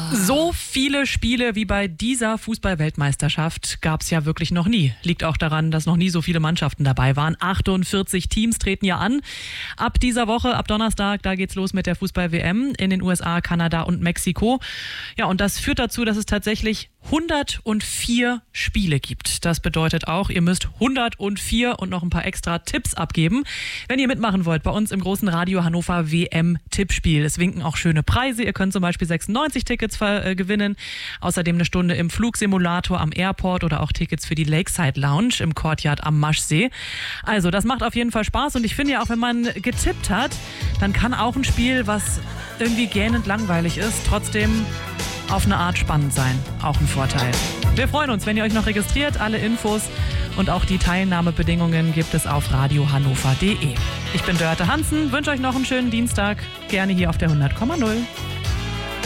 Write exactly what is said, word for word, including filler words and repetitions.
So viele Spiele wie bei dieser Fußball-Weltmeisterschaft gab es ja wirklich noch nie. Liegt auch daran, dass noch nie so viele Mannschaften dabei waren. achtundvierzig Teams treten ja an. Ab dieser Woche, ab Donnerstag, da geht's los mit der Fußball-W M in den U S A, Kanada und Mexiko. Ja, und das führt dazu, dass es tatsächlich hundertvier Spiele gibt. Das bedeutet auch, ihr müsst hundertvier und noch ein paar extra Tipps abgeben, wenn ihr mitmachen wollt bei uns im großen Radio Hannover W M-Tippspiel. Es winken auch schöne Preise. Ihr könnt zum Beispiel sechsundneunzig Tickets äh, gewinnen. Außerdem eine Stunde im Flugsimulator am Airport oder auch Tickets für die Lakeside Lounge im Courtyard am Maschsee. Also das macht auf jeden Fall Spaß und ich finde ja auch, wenn man getippt hat, dann kann auch ein Spiel, was irgendwie gähnend langweilig ist, trotzdem auf eine Art spannend sein. Auch ein Vorteil. Wir freuen uns, wenn ihr euch noch registriert. Alle Infos und auch die Teilnahmebedingungen gibt es auf radio hannover punkt de. Ich bin Dörte Hansen, wünsche euch noch einen schönen Dienstag. Gerne hier auf der hundert Komma null.